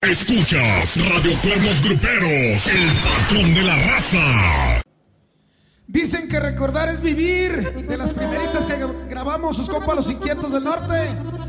Escuchas Radio Cuernos Gruperos, el patrón de la raza. Dicen que recordar es vivir. De las primeritas que grabamos sus compas los Inquietos del Norte.